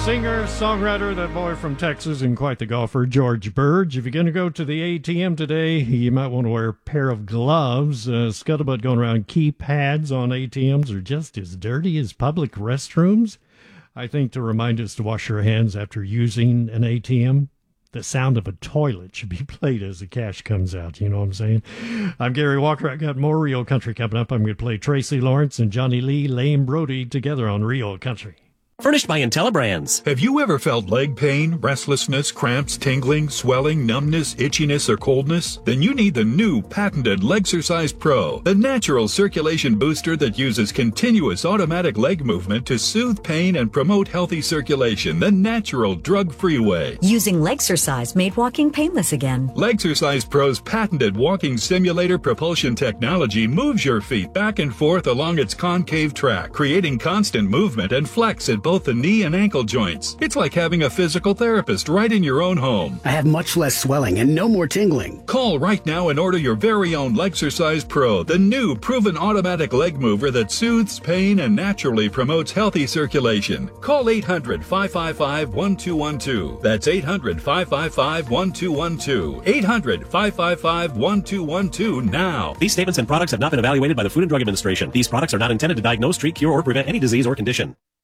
Singer, songwriter, that boy from Texas, and quite the golfer, George Burge. If you're going to go to the ATM today, you might want to wear a pair of gloves. Scuttlebutt going around, keypads on ATMs are just as dirty as public restrooms. I think to remind us to wash our hands after using an ATM, the sound of a toilet should be played as the cash comes out. You know what I'm saying? I'm Gary Walker. I got more Real Country coming up. I'm going to play Tracy Lawrence and Johnny Lee, Lane Brody together on Real Country. Furnished by IntelliBrands. Have you ever felt leg pain, restlessness, cramps, tingling, swelling, numbness, itchiness, or coldness? Then you need the new patented Legsercise Pro, the natural circulation booster that uses continuous automatic leg movement to soothe pain and promote healthy circulation the natural, drug-free way. Using Legsercise made walking painless again. Legsercise Pro's patented walking simulator propulsion technology moves your feet back and forth along its concave track, creating constant movement and flex at both the knee and ankle joints. It's like having a physical therapist right in your own home. I have much less swelling and no more tingling. Call right now and order your very own Legsercise Pro, the new proven automatic leg mover that soothes pain and naturally promotes healthy circulation. Call 800-555-1212. That's 800-555-1212. 800-555-1212 now. These statements and products have not been evaluated by the Food and Drug Administration. These products are not intended to diagnose, treat, cure, or prevent any disease or condition.